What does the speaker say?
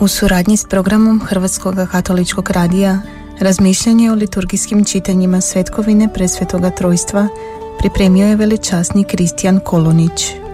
U suradnji s programom Hrvatskog katoličkog radija razmišljanje o liturgijskim čitanjima svetkovine Presvetoga Trojstva pripremio je velečasni Kristijan Kolonić.